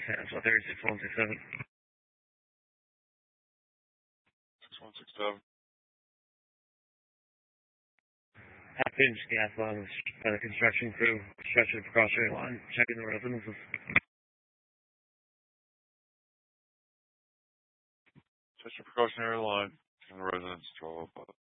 That's what 36167. 6167. Half-inch gas lines by the construction crew, stretching the precautionary line, checking the residences. Stretch the precautionary line, and the residence 1205.